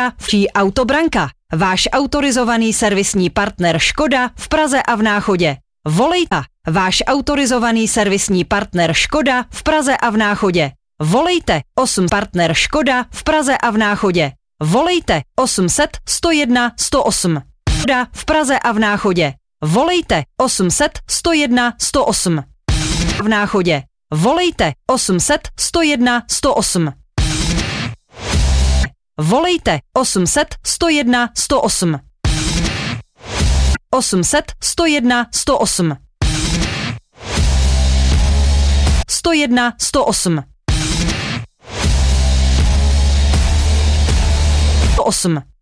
Škoda vší Autobranka. Váš autorizovaný servisní partner Škoda v Praze a v Náchodě. Volejte. Váš autorizovaný servisní partner Škoda v Praze a v Náchodě. Volejte 8 partner Škoda v Praze a v Náchodě. Volejte 800 101 108. Škoda v Praze a v Náchodě. Volejte 800 101 108. V Náchodě. Volejte 800 101 108. Volejte 800 101 108. 800 101 108. 101 108. 108.